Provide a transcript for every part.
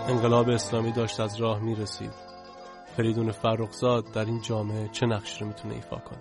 انقلاب اسلامی داشت از راه میرسید. فریدون فرخزاد در این جامعه چه نقشی رو میتونه ایفا کنه؟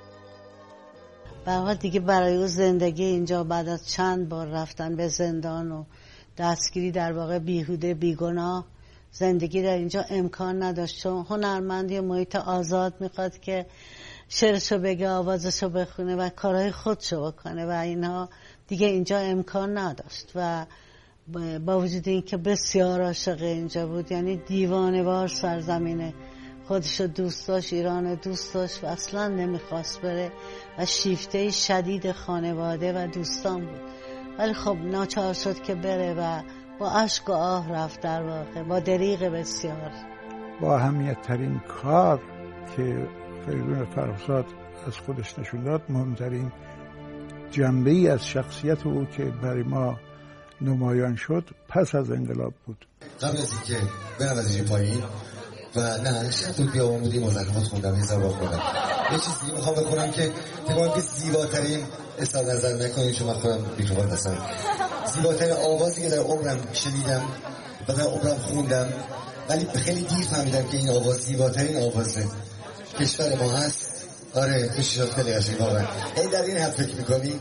به هر حال دیگه برای او زندگی اینجا بعد از چند بار رفتن به زندان و دستگیری در واقع بیهوده بیگناه، زندگی در اینجا امکان نداشت، چون هنرمندی محیط آزاد میخواد که شعرشو بگه، آوازشو بخونه و کارهای خودشو بکنه و اینها دیگه اینجا امکان نداشت. و با وجود این که بسیار عاشق اینجا بود، یعنی دیوانه‌وار سرزمین خودشو دوست داشت، ایران دوست داشت و اصلا نمیخواست بره و شیفته شدید خانواده و دوستان بود، ولی خب ناچار شد که بره و با اشک و آه رفت، در واقع با دریغ بسیار. با اهمیت ترین کار که فریدون فرخزاد از خودش نشون داد، مهمترین جنبه‌ای از شخصیت او که برای ما نمایان شد پس از انقلاب بود. قبل از اینکه برم از اینجا پایین و نه شب بود بیامون بودیم مزخرفات خوندم، هزار بار خوندم. یه چیز دیگه میخوام بخونم که تمام که زیباترین اصلا نظر نکنید، چون من خودم میکروفون دستم، زیباترین آوازی که در عمرم شنیدم و در عمرم خوندم، ولی خیلی دیر فهمیدم که این آواز زیباترین آواز کشور ما هست. آره کشیشات خیلی قشنگ واقعا. این در این حد فکر میکنی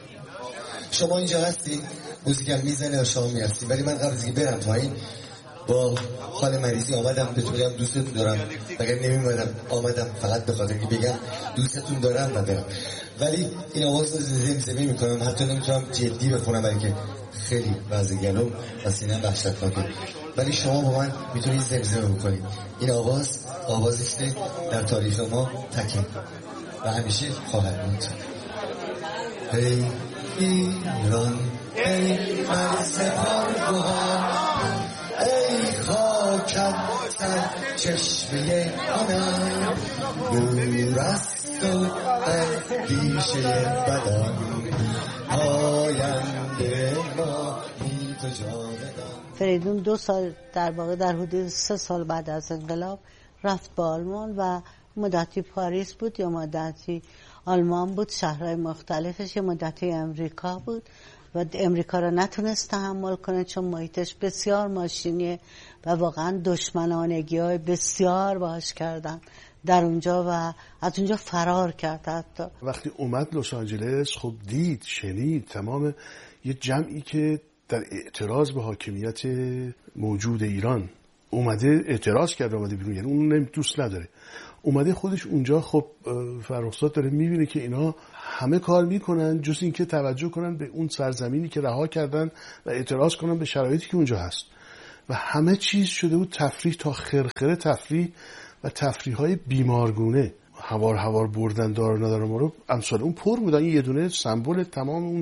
شما اینجا هستی موزیکم میزنه و شما میرسی، ولی من قبل از اینکه برم پایین با حال مریضی آمدم بهتون بگم دوستتون دارم، مگر نمیمدم آمدم فقط به خاطر که بگم دوستتون دارم و برم. ولی این آواز رو زمزمه میکنم، حتی نمیتونم جدی بخونم برای که خیلی وضع گلوم و سینه‌ام وحشتناکه، ولی شما با من میتونید زمزمه بکنید. این آواز آوازی است در تاریخ ما تکه و همیشه خواهد بود. ای ایران، ای مرز پرگوهان، ای خاکت سر چشمه هنر، دور است و اندیشه بدان، آینده ما بی تو جاودان. فریدون 2 سال در واقع در حدود 3 سال بعد از انقلاب رفت با آلمان و مدتی پاریس بود یا مدتی آلمان بود، شهرهای مختلفش، یا مدتی امریکا بود و امریکا رو نتونست تحمل کنه چون محیطش بسیار ماشینیه و واقعا دشمنانگی های بسیار باش کردن در اونجا و از اونجا فرار کرد. حتی وقتی اومد لس آنجلس خب دید شنید تمام یه جمعی که در اعتراض به حاکمیت موجود ایران اومده اعتراض کرد، اومده بیرون، یعنی اون دوست نداره، اومده خودش اونجا. خب فرخزاد داره میبینه که اینا همه کار میکنن جز این که توجه کنن به اون سرزمینی که رها کردن و اعتراض کنن به شرایطی که اونجا هست و همه چیز شده بود تفریح تا خرخره تفریح و تفریح‌های بیمارگونه، هوار بردن دار نداره ما رو امثال اون پر بودن. یه دونه سمبل تمام اون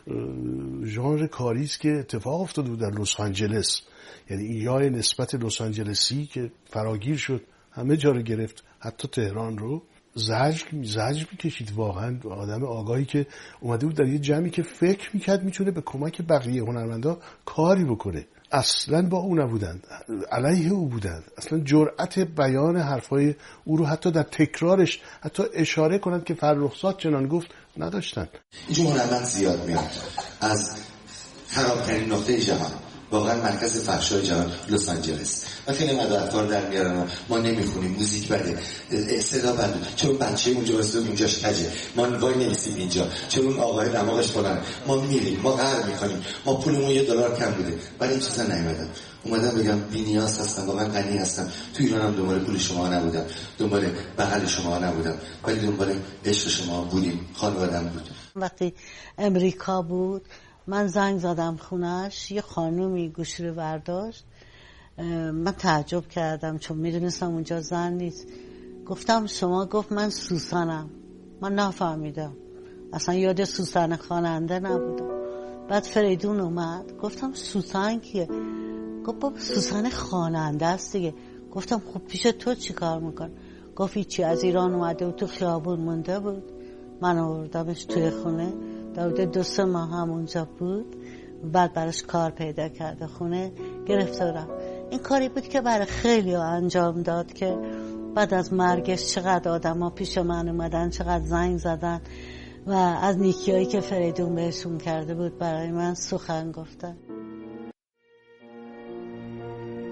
ژانر کاریست که اتفاق افتاده بود در لس آنجلس، یعنی ایای نسبت لس آنجلسی که فراگیر شد همه جا رو گرفت، حتی تهران رو. زجر میکشید واقعا آدم آگاهی که اومده بود در یه جمعی که فکر میکرد میتونه به کمک بقیه هنرمندا کاری بکنه. اصلا با او نبودند، علیه او بودند، اصلا جرأت بیان حرفای او رو حتی در تکرارش حتی اشاره کنند که فرخزاد چنان گفت نداشتن. اینجا هنرمند زیاد میاد از خرابترین نقطه جهان، واقعا مرکز فحشای جهان لس آنجلس، و خیلی مدافعان در میارن ما نمیخونیم، موزیک بده، صدا بده، چون بچه اونجا رسید اونجاش کجه، ما وای نمیسیم اینجا، چون اون آقای دماغش فلانه، ما میریم، ما قهر میکنیم، ما پولمون $1 کم بوده، ولی این چیزا نیومدن. اومدم بگم بی‌نیاز هستم، واقعا غنی هستم. تو ایرانم دنبال پول شما نبودم، دنبال بغل شما نبودم، ولی دنبال عشق شما بودیم، خانواده‌ام بود. وقتی امریکا بود من زنگ زدم خونش، یه خانومی گوشی رو برداشت، من تعجب کردم چون میدونستم اونجا زن نیست. گفتم شما؟ گفت من سوسنم. من نفهمیدم، اصلا یاد سوسن خواننده نبودم. بعد فریدون اومد، گفتم سوسن کیه؟ گفت بابا سوسن خواننده است دیگه. گفتم خب پیش تو چی کار میکن؟ گفت هیچی، از ایران اومده و تو خیابون مونده بود، من آوردمش توی خونه، در 2-3 ماه هم اونجا بود، بعد براش کار پیدا کرده، خونه گرفتارم. این کاری بود که برای خیلی ها انجام داد که بعد از مرگش چقدر آدم ها پیش من اومدن، چقدر زنگ زدن و از نیکیایی که فریدون بهشون کرده بود برای من سخن گفتن.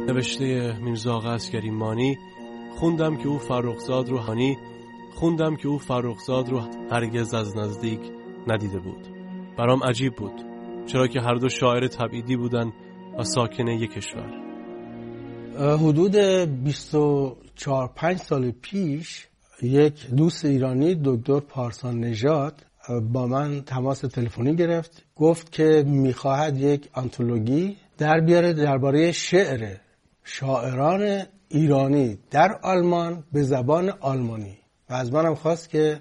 نوشته میرزا آقا عسگریمانی. خوندم که او فرخزاد رو هرگز از نزدیک ندیده بود. برام عجیب بود، چرا که هر دو شاعر تبعیدی بودن و ساکن یک کشور. حدود 24-25 سال پیش یک دوست ایرانی، دکتر پارسان نژاد، با من تماس تلفنی گرفت. گفت که میخواهد یک آنتولوژی در بیاره درباره شعر شاعران ایرانی در آلمان به زبان آلمانی و از منم خواست که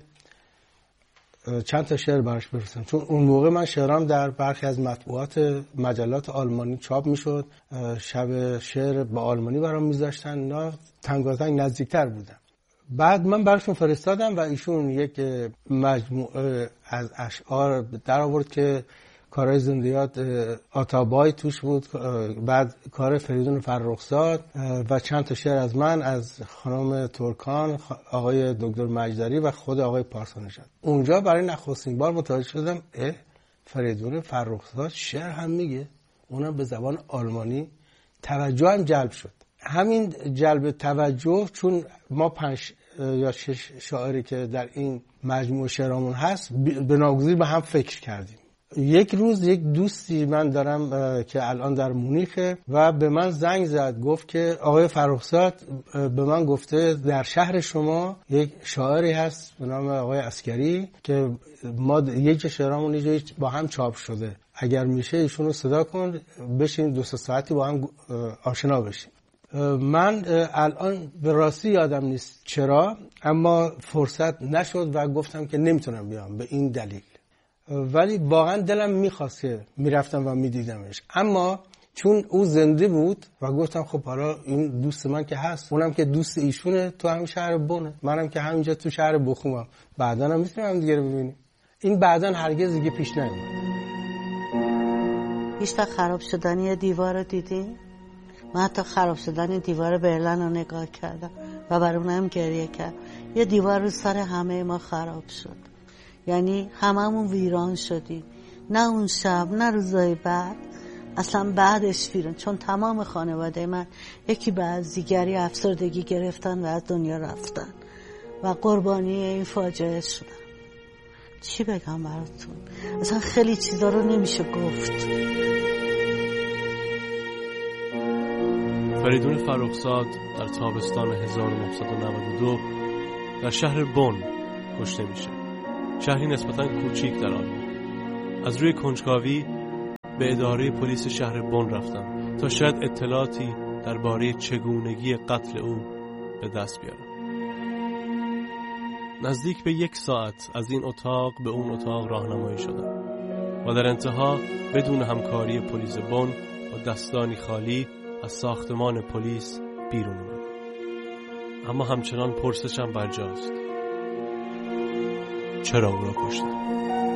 چند تا شعر براش بفرستم، چون اون موقع من شعرام در برخی از مطبوعات مجلات آلمانی چاپ میشد. شب شعر با آلمانی برام میذاشتن، نه تنگاتنگ نزدیکتر بودم. بعد من براشون فرستادم و ایشون یک مجموعه از اشعار در آورد که کارهای زندیات آتابای توش بود، بعد کار فریدون فرخزاد و چند تا شعر از من، از خانم ترکان، آقای دکتر مجدری و خود آقای پارسان نژاد. اونجا برای نخستین بار متوجه شدم فریدون فرخزاد شعر هم میگه، اونم به زبان آلمانی. توجهم جلب شد. همین جلب توجه، چون ما 5 یا 6 شاعری که در این مجموعه شعرامون هست به ناگزیر به هم فکر کردیم. یک روز یک دوستی من دارم که الان در مونیخه و به من زنگ زد، گفت که آقای فرخزاد به من گفته در شهر شما یک شاعری هست به نام آقای عسگری که ما یک شعرامون اینجا با هم چاپ شده، اگر میشه ایشونو صدا کن بشین 2 ساعتی با هم آشنا بشیم. من الان به راستی یادم نیست چرا، اما فرصت نشد و گفتم که نمیتونم بیام به این دلیل، ولی واقعا دلم میخواست که میرفتم و میدیدمش. اما چون او زنده بود و گفتم خب حالا این دوست من که هست، اونم که دوست ایشونه تو همین شهر بونه، منم که همینجا تو شهر بخومم، بعداً هم میتونیم هم دیگه رو ببینیم. این بعداً هرگز دیگه پیش نیومد. هیچ وقت خراب شدن یه دیوار رو دیدی؟ من حتی خراب شدن دیوار برلن رو نگاه کردم و برای اونم گریه کردم. یه دیوار رو سر همه ما خراب شد، یعنی هممون ویران شدیم. نه اون شب نه روزای بعد، اصلا بعدش ویران، چون تمام خانواده من یکی بعد دیگری افسردگی گرفتن و از دنیا رفتن و قربانی این فاجعه شدن. چی بگم براتون؟ اصلا خیلی چیزا رو نمیشه گفت. فریدون فرخزاد در تابستان 1992 در شهر بن کشته میشه. شهری نسبتاً کوچیک در آلمان. از روی کنجکاوی به اداره پلیس شهر بن رفتم تا شاید اطلاعاتی درباره چگونگی قتل او به دست بیارم. نزدیک به 1 ساعت از این اتاق به اون اتاق راهنمایی شدم و در انتها بدون همکاری پلیس بن و دستانی خالی از ساختمان پلیس بیرون اومدم. اما همچنان پرسشم برجاست: چرا او را کشتم؟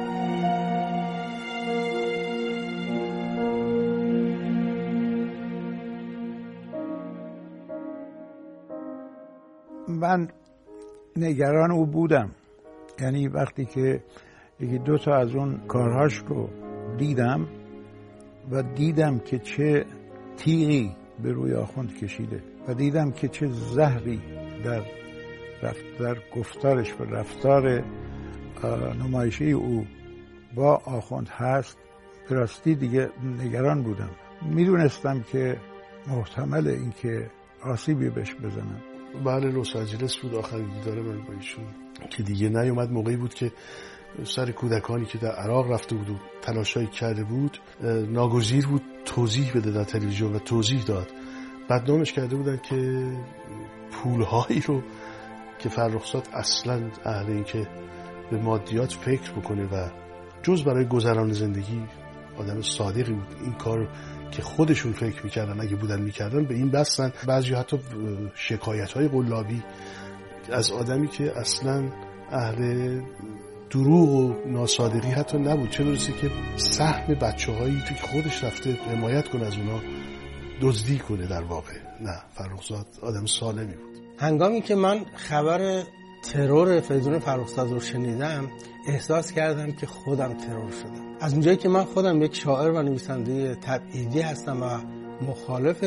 من نگران او بودم، یعنی وقتی که 1-2 تا از اون کارهاش رو دیدم و دیدم که چه تیغی به روی آخوند کشیده و دیدم که چه زهری در گفتارش و رفتار نمایشی او با آخوند هست، به راستی دیگه نگران بودم. میدونستم که محتمل این که آسیبی بهش بزنم. بله، لس آنجلس بود آخرین دیدار من با ایشون که دیگه نیومد. موقعی بود که سر کودکانی که در عراق رفته بود و تلاشایی کرده بود ناگزیر بود توضیح بده در تلویزیون و توضیح داد. بدنامش کرده بودن که پولهایی رو که فرخزاد اصلا اهل این که به مادیات فکر بکنه و جز برای گذران زندگی آدم صادقی بود، این کار که خودشون فکر میکردن اگه بودن میکردن به این بستن. بعضی حتی شکایت‌های قلابی از آدمی که اصلا اهل دروغ و ناصادقی حتی نبود، چه برسه که سهم بچه‌هایی که خودش رفته حمایت کنه از اونا دزدی کنه. در واقع نه، فرخزاد آدم سالمی بود. هنگامی که من خبر ترور فریدون فرخزاد رو شنیدم احساس کردم که خودم ترور شدم. از اونجایی که من خودم یک شاعر و نویسنده تبعیدی هستم و مخالف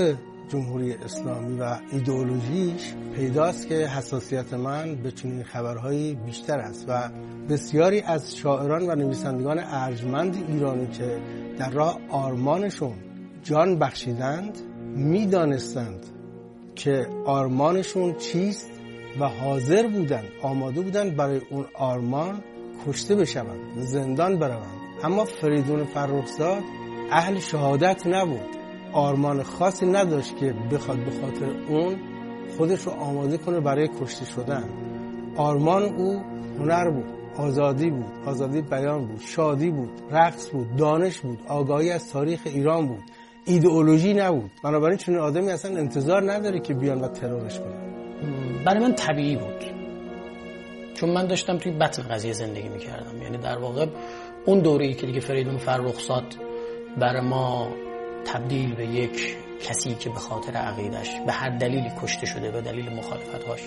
جمهوری اسلامی و ایدئولوژیش پیداست که حساسیت من به چنین خبرهایی بیشتر است و بسیاری از شاعران و نویسندگان ارجمند ایرانی که در راه آرمانشون جان بخشیدند میدانستند که آرمانشون چیست و حاضر بودند، آماده بودند برای اون آرمان کشته بشوند، زندان بروند. اما فریدون فرخزاد اهل شهادت نبود، آرمان خاصی نداشت که بخواد به خاطر اون خودش رو آماده کنه برای کشته شدن. آرمان او هنر بود، آزادی بود، آزادی بیان بود، شادی بود، رقص بود، دانش بود، آگاهی از تاریخ ایران بود، ایدئولوژی نبود. بنابراین چون آدمی اصلا انتظار نداره که بیان و ترورش کنن. برای من طبیعی بود، چون من داشتم توی بطن قضیه زندگی میکردم. یعنی در واقع اون دوره‌ای که دیگه فریدون فرخزاد برای ما تبدیل به یک کسی که به خاطر عقیدش به هر دلیلی کشته شده، به دلیل مخالفت‌هاش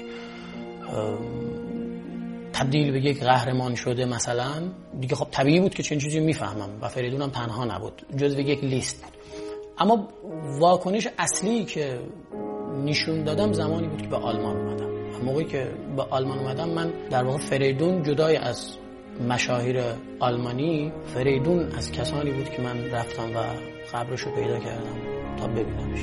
تبدیل به یک قهرمان شده مثلا، دیگه خب طبیعی بود که چنین چیزی میفهمم و فریدون هم تنها نبود، جزو یک لیست بود. اما واکنش اصلی که نشون دادم زمانی بود که به آلمان اومدم. موقعی که به آلمان اومدم من در واقع فریدون جدای از مشاهیر آلمانی، فریدون از کسانی بود که من رفتم و قبرشو پیدا کردم تا ببینمش.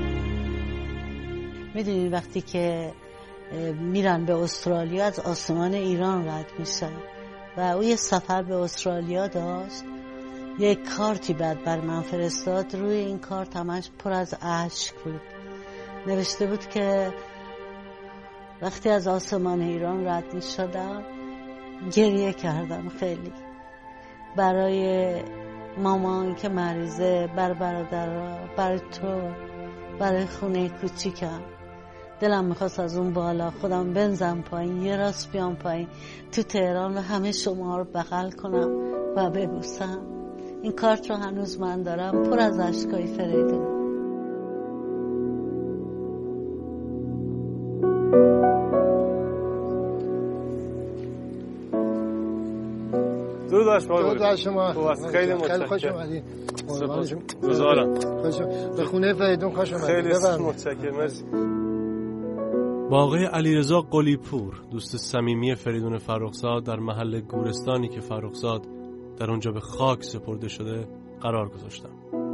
میدونید وقتی که میرن به استرالیا از آسمان ایران رد میشن و او یه سفر به استرالیا داشت، یک کارتی بعد بر من فرستاد، روی این کارت همش پر از اشک بود. نوشته بود که وقتی از آسمان ایران رد میشدم گریه کردم خیلی، برای مامان که مریضه، برای برادرها، برای تو، برای خونه کوچیکم. دلم میخواست از اون بالا خودم بنزم پایین، یه راست بیام پایین تو تهران و همه شما رو بغل کنم و ببوسم. این کارت رو هنوز من دارم، پر از اشکای فریدون. درود شما. خیلی خوش اومدید. روزارم. به خونه فریدون خوش اومدید. خیلی متشکرم. مرسی. با آقای علیرضا قلی‌پور، دوست صمیمی فریدون فرخزاد، در محل گورستانی که فرخزاد در اونجا به خاک سپرده شده قرار گذاشتم.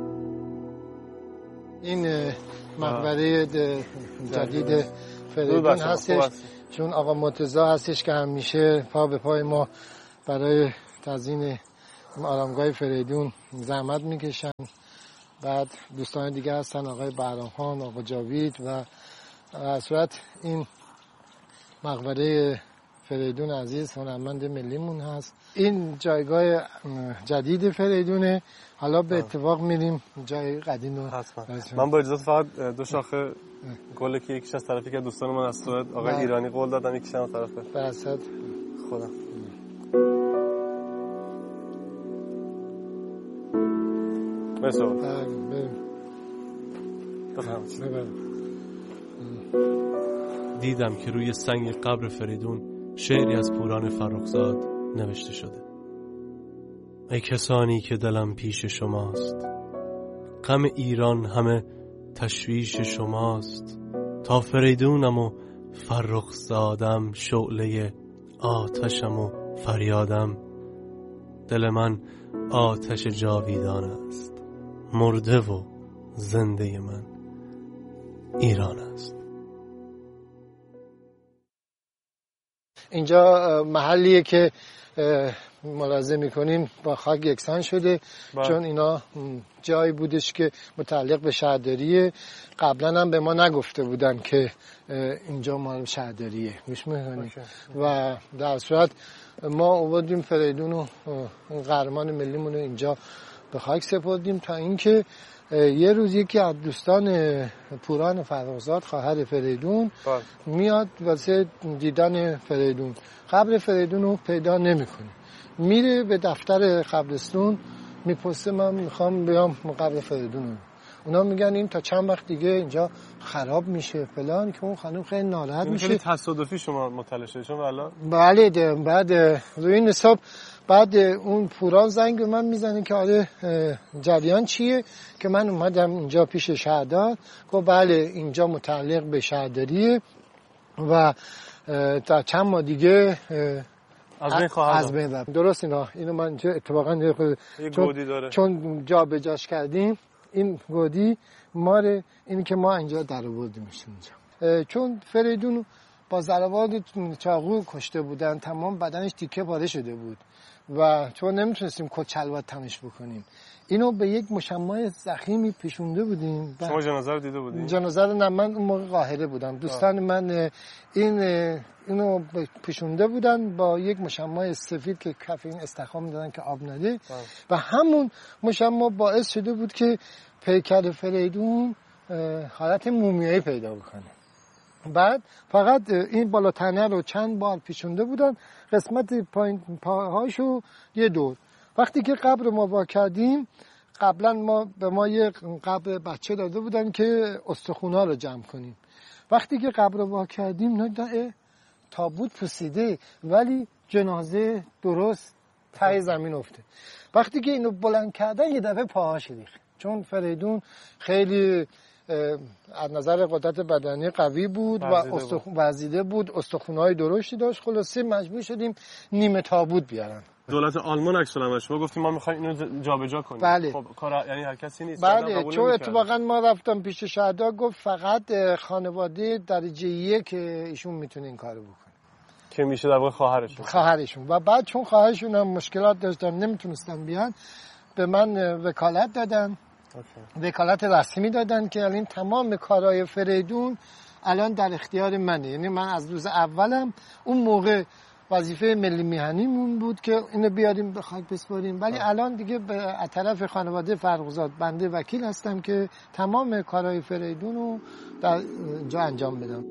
این مقبره جدید فریدون هستش، چون آقا مرتضی هستش که همیشه پا به پای ما برای تزیین آرامگاه فریدون زحمت میکشن. بعد دوستان دیگه هستن، آقای بهرام‌خان، آقا جاوید و در صورت این مقبره فریدون عزیز هنرمند ملیمون هست. این جایگاه جدید فریدونه. حالا به اتفاق میریم جای قدیم رو. من با اجازه فقط دو شاخه گل که یکیش از طرفی که دوستان من از سوئد آقای ایرانی قول دادن، یکیش از طرف برصد خدا. مرسی. دیدم که روی سنگ قبر فریدون شعری از پوران فرخزاد نوشته شده. ای کسانی که دلم پیش شماست، غم ایران همه تشویش شماست. تا فریدونم و فرخزادم، شعله آتشم و فریادم. دل من آتش جاویدان است، مرده و زنده من ایران است. اینجا محلیه که ملاحظه میکنیم با خاک یکسان شده، چون اینا جایی بودش که متعلق به شهرداریه. قبلا هم به ما نگفته بودن که اینجا مال شهرداریه، گوش میکنیم. و در صورت ما آوردیم فریدون و قهرمان ملیمون رو اینجا به خاک سپردیم تا اینکه یه روز یکی از دوستان پوران فرخزاد، خواهر فریدون، میاد واسه دیدن فریدون. قبر فریدون رو پیدا نمی‌کنه، میره به دفتر قبرستون میپرسه من میخوام بیام قبر فریدون. اونا میگن این تا چند وقت دیگه اینجا خراب میشه فلان، که اون خانم خیلی ناراحت میشه. خیلی تصادفی شما مطلع شدید چون والا. بله. بعد روی این حساب بعد اون فوران زنگ به من میزنه که آره جریان چیه، که من اومدم اینجا پیش شهردار. گفت بله اینجا متعلق به شهرداریه و تا چند ماه دیگه از بین رفت. درست اینو من اتفاقا چون جا به جاش کردیم، این گودی ماره اینی که ما اینجا در آوردیمش اینجا، چون فریدون با ضربات چاقو کشته بودن، تمام بدنش تیکه پاره شده بود و چون نمیتونستیم کچلوات تمش بکنیم، اینو به یک مشمع ضخیمی پیشونده بودیم. شما جنازه رو دیده بودین؟ جنازه رو نه، من اون موقع قاهره بودم. دوستان من اینو پیشونده بودن با یک مشمع سفید که کف این استخوان میدادن که آب نده و همون مشمع باعث شده بود که پیکر فریدون حالت مومیایی پیدا بکنه. بعد فقط این بالاتنه رو چند بار پیچونده بودن، قسمت پاهاشو یه دور. وقتی که قبر ما وا کردیم، قبلا به ما یه قبر بچه داده بودن که استخونا رو جمع کنیم. وقتی که قبر رو وا کردیم نداره تابوت پوسیده ولی جنازه درست ته زمین افته. وقتی که اینو بلند کردن یه دفعه پاهاش ریخت، چون فریدون خیلی از نظر قدرت بدنی قوی بود و وزیده بود، استخونهای درشتی داشت. خلاصه مجبور شدیم نیمه تابوت بیارن. دولت آلمان عکس العمل شما گفتیم ما می‌خوایم اینو جابجا کنیم. بله. خب کار یعنی هر کسی نیست. بله، چون اتفاقا ما رفتم پیش شهردار، گفت فقط خانواده درجه 1 ایشون میتونه این کارو بکنه، که میشه در واقع خواهرشون. و بعد چون خواهرشون هم مشکلات داشتن نمیتونستن بیان، به من وکالت دادن. وکالت رسمی دادن که الان تمام کارهای فریدون الان در اختیار منه. یعنی من از روز اولم، اون موقع وظیفه ملی میهنیمون بود که اینو بیاریم به خاک بسپاریم، ولی الان دیگه به طرف خانواده فرخزاد بنده وکیل هستم که تمام کارهای فریدون رو در جا انجام بدم.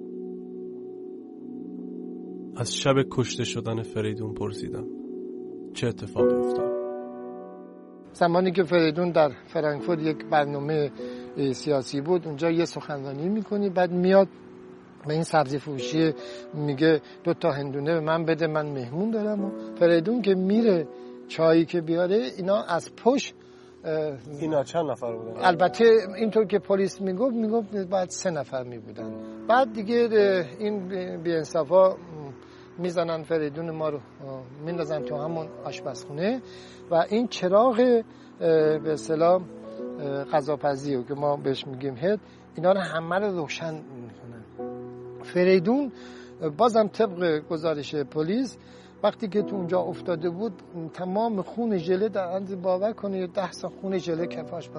از شب کشته شدن فریدون پرسیدم چه اتفاقی افتاد. زمانی که فریدون در فرانکفورت یک برنامه سیاسی بود، اونجا یه سخنرانی میکنی، بعد میاد به این سبزی فروشی میگه 2 تا هندونه به من بده، من مهمون دارم. و فریدون که میره چایی که بیاره، اینا از پشت، اینا چند نفر بودن؟ البته اینطور که پلیس میگفت بعد 3 نفر میبودن. بعد دیگه این بی‌انصافا میزنن فریدون ما رو میندازن تو همون آشپزخونه و این چراغ به اصطلاح غذاپزی که ما بهش میگیم هد، اینا رو همه رو روشن میکنن. فریدون بازم طبق گزارش پلیس وقتی که تو اونجا افتاده بود، تمام خون ژله در اندازه، باور کنید 10 تا خون ژله کفاش